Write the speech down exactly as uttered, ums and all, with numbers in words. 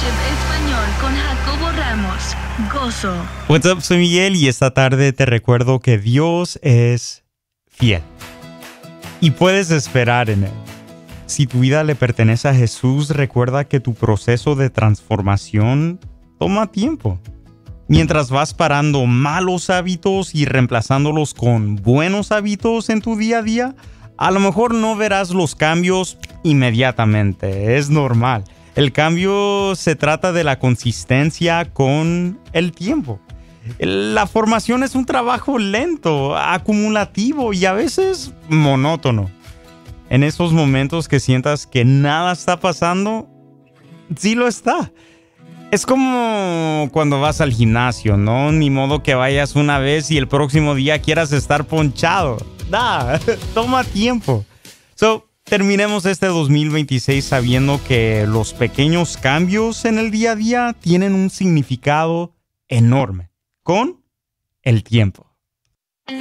Español con Jacobo Ramos. Gozo. What's up, soy Miguel y esta tarde te recuerdo que Dios es fiel y puedes esperar en Él. Si tu vida le pertenece a Jesús, recuerda que tu proceso de transformación toma tiempo. Mientras vas parando malos hábitos y reemplazándolos con buenos hábitos en tu día a día, a lo mejor no verás los cambios inmediatamente. Es normal. El cambio se trata de la consistencia con el tiempo. La formación es un trabajo lento, acumulativo y a veces monótono. En esos momentos que sientas que nada está pasando, sí lo está. Es como cuando vas al gimnasio, ¿no? Ni modo que vayas una vez y el próximo día quieras estar ponchado. Da, toma tiempo. So, terminemos este dos mil veintiséis sabiendo que los pequeños cambios en el día a día tienen un significado enorme con el tiempo.